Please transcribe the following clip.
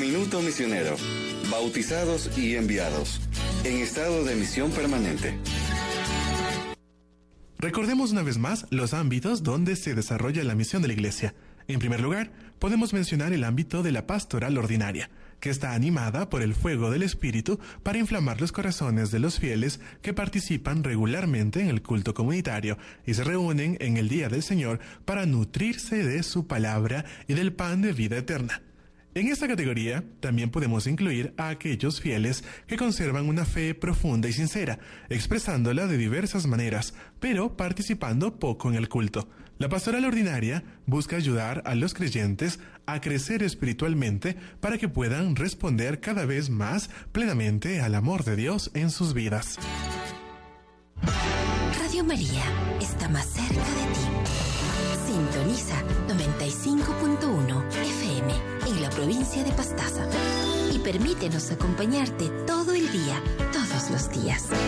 Minuto Misionero. Bautizados y enviados. En estado de misión permanente. Recordemos una vez más los ámbitos donde se desarrolla la misión de la Iglesia. En primer lugar, podemos mencionar el ámbito de la pastoral ordinaria, que está animada por el fuego del Espíritu para inflamar los corazones de los fieles que participan regularmente en el culto comunitario y se reúnen en el Día del Señor para nutrirse de su palabra y del pan de vida eterna. En esta categoría también podemos incluir a aquellos fieles que conservan una fe profunda y sincera, expresándola de diversas maneras, pero participando poco en el culto. La pastoral ordinaria busca ayudar a los creyentes a crecer espiritualmente para que puedan responder cada vez más plenamente al amor de Dios en sus vidas. Radio María está más cerca de ti. Sintoniza 95.1 FM en la provincia de Pastaza y permítenos acompañarte todo el día, todos los días.